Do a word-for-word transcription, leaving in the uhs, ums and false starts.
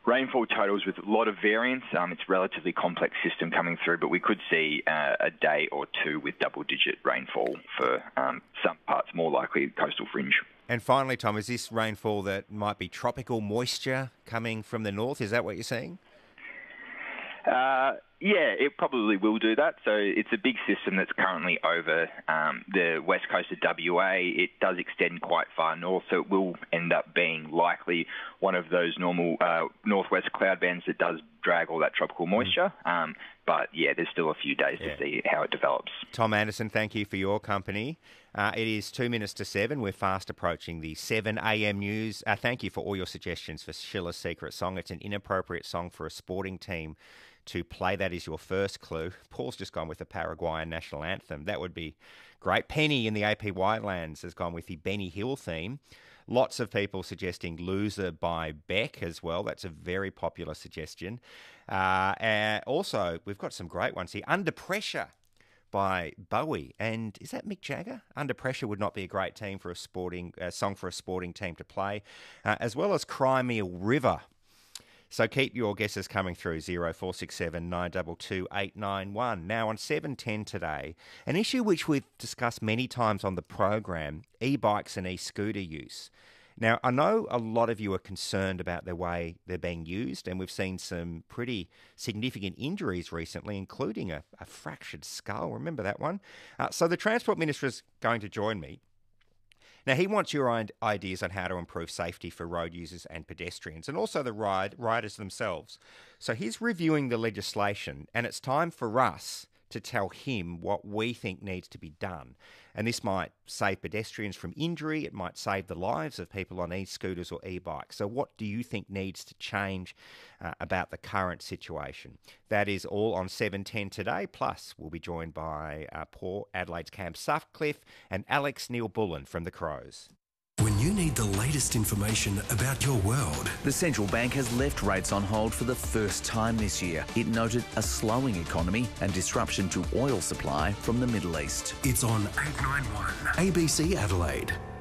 rainfall totals with a lot of variance. Um, it's a relatively complex system coming through, but we could see uh, a day or two with double-digit rainfall for um, some parts, more likely coastal fringe. And finally, Tom, is this rainfall that might be tropical moisture coming from the north? Is that what you're seeing? Uh, yeah, it probably will do that. So it's a big system that's currently over um, the west coast of W A. It does extend quite far north, so it will end up being likely one of those normal uh, northwest cloud bands that does drag all that tropical moisture. Mm. Um, but yeah, there's still a few days yeah. to see how it develops. Tom Anderson, thank you for your company. Uh, it is two minutes to seven. We're fast approaching the seven a.m. news. Uh, thank you for all your suggestions for Schiller's Secret Song. It's an inappropriate song for a sporting team to play. That is your first clue. Paul's just gone with the Paraguayan national anthem. That would be great. Penny in the A P Wildlands has gone with the Benny Hill theme. Lots of people suggesting Loser by Beck as well. That's a very popular suggestion. Uh, and also, we've got some great ones here. Under Pressure by Bowie. And is that Mick Jagger? Under Pressure would not be a great team for a sporting uh, song for a sporting team to play, uh, as well as Cry Me a River. So keep your guesses coming through, zero four six seven nine two two eight nine one. Now on seven ten today, an issue which we've discussed many times on the program, e-bikes and e-scooter use. Now, I know a lot of you are concerned about the way they're being used, and we've seen some pretty significant injuries recently, including a, a fractured skull. Remember that one? Uh, so the Transport Minister is going to join me. Now, he wants your ideas on how to improve safety for road users and pedestrians, and also the ride riders themselves. So he's reviewing the legislation, and it's time for us to tell him what we think needs to be done. And this might save pedestrians from injury. It might save the lives of people on e-scooters or e-bikes. So what do you think needs to change uh, about the current situation? That is all on seven ten today. Plus, we'll be joined by uh, Port Adelaide's Cam Sutcliffe and Alex Neil-Bullen from the Crows. When you need the latest information about your world. The central bank has left rates on hold for the first time this year. It noted a slowing economy and disruption to oil supply from the Middle East. It's on eight nine one A B C Adelaide.